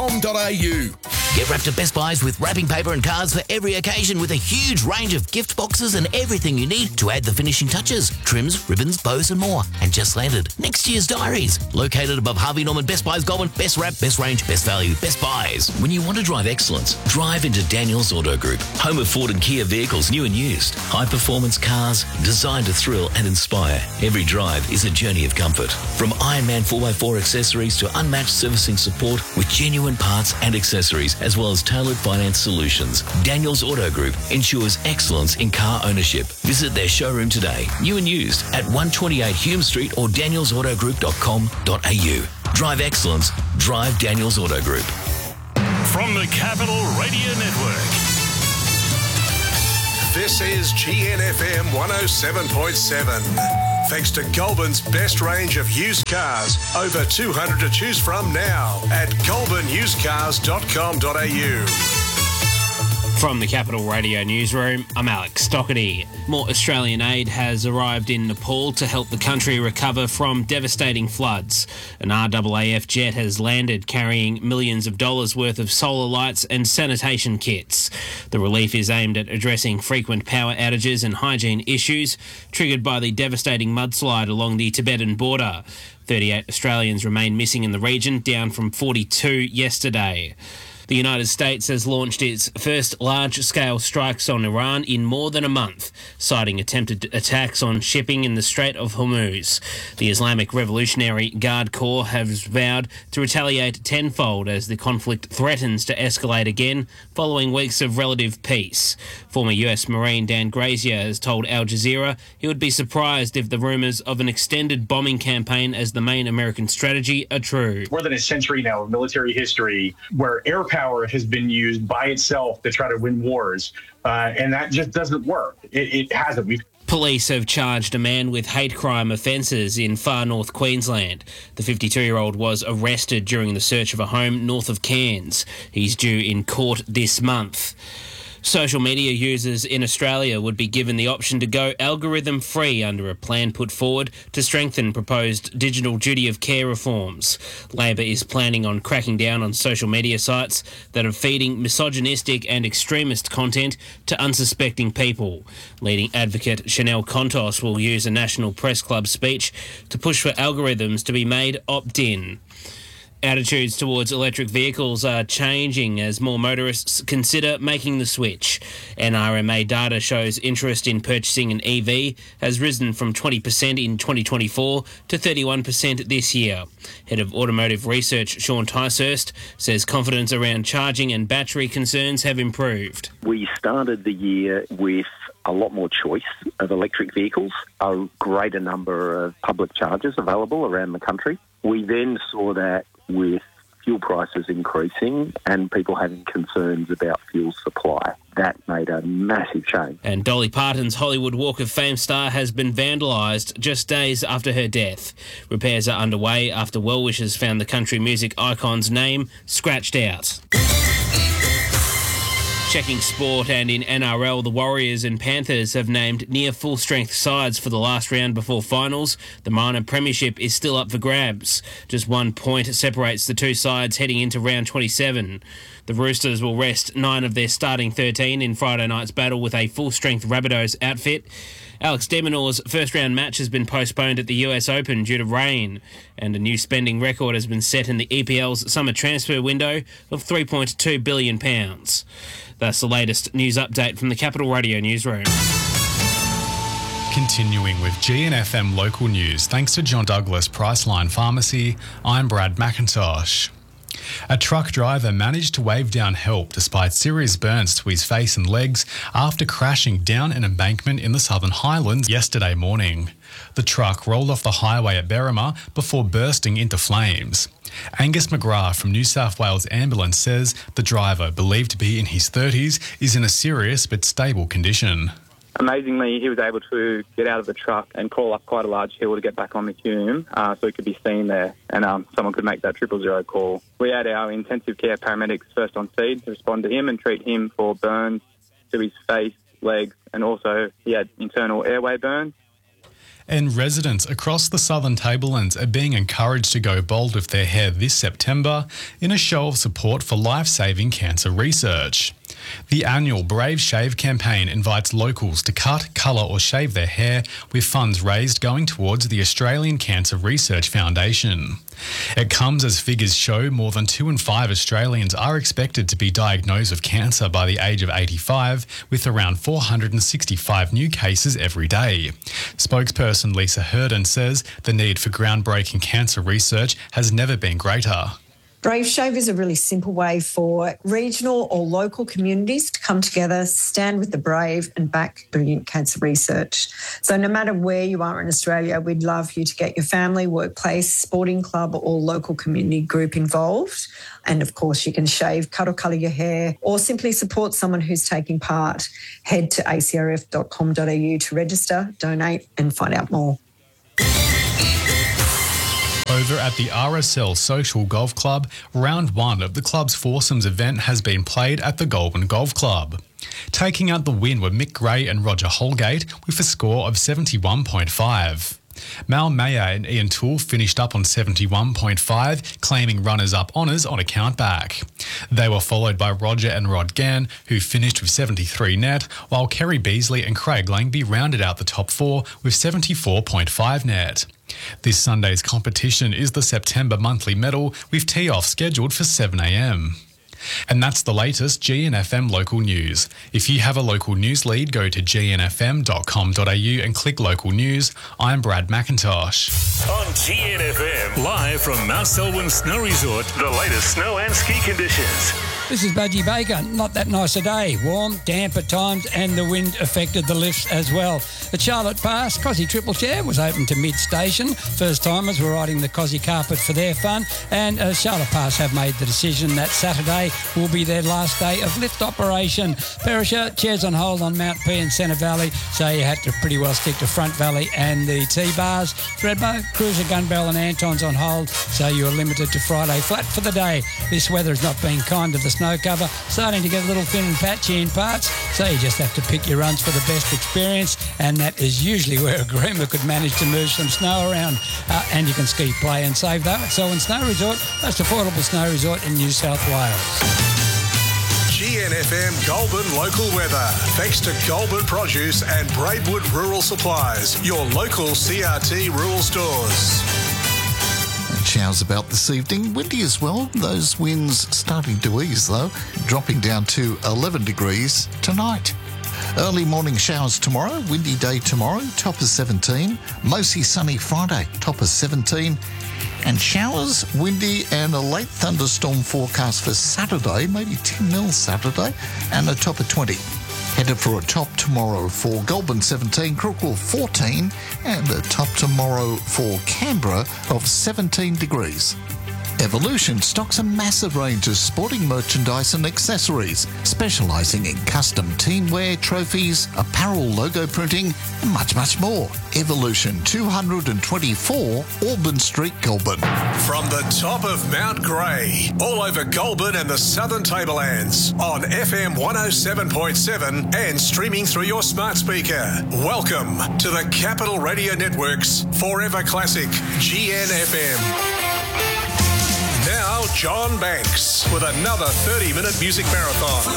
bestbuys.com.au. Get wrapped at Best Buys with wrapping paper and cards for every occasion with a huge range of gift boxes and everything you need to add the finishing touches. Trims, ribbons, bows and more. And just landed next year's diaries. Located above Harvey Norman, Best Buys Goulburn, Best Wrap, Best Range, Best Value, Best Buys. When you want to drive excellence, drive into Daniels Auto Group. Home of Ford and Kia vehicles, new and used. High performance cars designed to thrill and inspire. Every drive is a journey of comfort. From Ironman 4x4 accessories to unmatched servicing support with genuine parts and accessories, as well as tailored finance solutions. Daniels Auto Group ensures excellence in car ownership. Visit their showroom today, new and used, at 128 Hume Street or danielsautogroup.com.au. Drive excellence. Drive Daniels Auto Group. From the Capital Radio Network. This is GNFM 107.7. Thanks to Goulburn's best range of used cars. Over 200 to choose from now at goulburnusedcars.com.au. From the Capital Radio Newsroom, I'm Alex Stockerty. More Australian aid has arrived in Nepal to help the country recover from devastating floods. An RAAF jet has landed carrying millions of dollars worth of solar lights and sanitation kits. The relief is aimed at addressing frequent power outages and hygiene issues triggered by the devastating mudslide along the Tibetan border. 38 Australians remain missing in the region, down from 42 yesterday. The United States has launched its first large-scale strikes on Iran in more than a month, citing attempted attacks on shipping in the Strait of Hormuz. The Islamic Revolutionary Guard Corps has vowed to retaliate tenfold as the conflict threatens to escalate again following weeks of relative peace. Former US Marine Dan Grazier has told Al Jazeera he would be surprised if the rumours of an extended bombing campaign as the main American strategy are true. More than a century now of military history where air power has been used by itself to try to win wars, and that just doesn't work. It hasn't. Police have charged a man with hate crime offences in far north Queensland. The 52-year-old was arrested during the search of a home north of Cairns. He's due in court this month. Social media users in Australia would be given the option to go algorithm-free under a plan put forward to strengthen proposed digital duty of care reforms. Labor is planning on cracking down on social media sites that are feeding misogynistic and extremist content to unsuspecting people. Leading advocate Chanel Contos will use a National Press Club speech to push for algorithms to be made opt-in. Attitudes towards electric vehicles are changing as more motorists consider making the switch. NRMA data shows interest in purchasing an EV has risen from 20% in 2024 to 31% this year. Head of Automotive Research Sean Ticehurst says confidence around charging and battery concerns have improved. We started the year with a lot more choice of electric vehicles, a greater number of public chargers available around the country. We then saw that with fuel prices increasing and people having concerns about fuel supply. That made a massive change. And Dolly Parton's Hollywood Walk of Fame star has been vandalised just days after her death. Repairs are underway after well-wishers found the country music icon's name scratched out. Checking sport, and in NRL, the Warriors and Panthers have named near full-strength sides for the last round before finals. The minor premiership is still up for grabs. Just 1 point separates the two sides heading into round 27. The Roosters will rest 9 of their starting 13 in Friday night's battle with a full-strength Rabbitohs outfit. Alex de Minaur's first-round match has been postponed at the US Open due to rain, and a new spending record has been set in the EPL's summer transfer window of £3.2 billion. That's the latest news update from the Capital Radio Newsroom. Continuing with GNFM local news, thanks to John Douglas Priceline Pharmacy, I'm Brad McIntosh. A truck driver managed to wave down help despite serious burns to his face and legs after crashing down an embankment in the Southern Highlands yesterday morning. The truck rolled off the highway at Berrima before bursting into flames. Angus McGrath from New South Wales Ambulance says the driver, believed to be in his 30s, is in a serious but stable condition. Amazingly, he was able to get out of the truck and crawl up quite a large hill to get back on the Hume so he could be seen there and someone could make that 000 call. We had our intensive care paramedics first on scene to respond to him and treat him for burns to his face, legs, and also he had internal airway burns. And residents across the Southern Tablelands are being encouraged to go bald with their hair this September in a show of support for life-saving cancer research. The annual Brave Shave campaign invites locals to cut, colour or shave their hair, with funds raised going towards the Australian Cancer Research Foundation. It comes as figures show more than 2 in 5 Australians are expected to be diagnosed with cancer by the age of 85, with around 465 new cases every day. Spokesperson Lisa Herden says the need for groundbreaking cancer research has never been greater. Brave Shave is a really simple way for regional or local communities to come together, stand with the brave and back brilliant cancer research. So no matter where you are in Australia, we'd love you to get your family, workplace, sporting club or local community group involved. And of course, you can shave, cut or colour your hair or simply support someone who's taking part. Head to acrf.com.au to register, donate and find out more. Over at the RSL Social Golf Club, round 1 of the club's foursomes event has been played at the Goulburn Golf Club. Taking out the win were Mick Gray and Roger Holgate with a score of 71.5. Mal Mayer and Ian Toole finished up on 71.5, claiming runners-up honours on a countback. They were followed by Roger and Rod Gann, who finished with 73 net, while Kerry Beasley and Craig Langby rounded out the top 4 with 74.5 net. This Sunday's competition is the September monthly medal, with tee-off scheduled for 7 a.m. And that's the latest GNFM local news. If you have a local news lead, go to gnfm.com.au and click local news. I'm Brad McIntosh. On GNFM, live from Mount Selwyn Snow Resort, the latest snow and ski conditions. This is Budgie Baker. Not that nice a day. Warm, damp at times, and the wind affected the lifts as well. At Charlotte Pass, Cosy Triple Chair was open to mid-station. First-timers were riding the Cosy carpet for their fun, and Charlotte Pass have made the decision that Saturday will be their last day of lift operation. Perisher, chairs on hold on Mount P and Centre Valley, so you had to pretty well stick to Front Valley and the T-bars. Thredbo, Cruiser, Gunbell and Anton's on hold, so you are limited to Friday flat for the day. This weather has not been kind to the snow cover, starting to get a little thin and patchy in parts, so you just have to pick your runs for the best experience, and that is usually where a groomer could manage to move some snow around. And you can ski, play and save though at Selwyn Snow Resort, most affordable snow resort in New South Wales. GNFM Goulburn local weather. Thanks to Goulburn Produce and Braidwood Rural Supplies, your local CRT rural stores. Showers about this evening. Windy as well. Those winds starting to ease though, dropping down to 11 degrees tonight. Early morning showers tomorrow. Windy day tomorrow. Top of 17. Mostly sunny Friday. Top of 17. And showers, windy and a late thunderstorm forecast for Saturday. Maybe 10 mil Saturday. And a top of 20. Headed for a top tomorrow for Goulburn 17, Crookwell 14 and a top tomorrow for Canberra of 17 degrees. Evolution stocks a massive range of sporting merchandise and accessories, specialising in custom teamwear, trophies, apparel, logo printing and much, much more. Evolution 224 Auburn Street, Goulburn. From the top of Mount Grey, all over Goulburn and the Southern Tablelands, on FM 107.7 and streaming through your smart speaker. Welcome to the Capital Radio Network's Forever Classic GNFM. Now, John Banks with another 30-minute music marathon.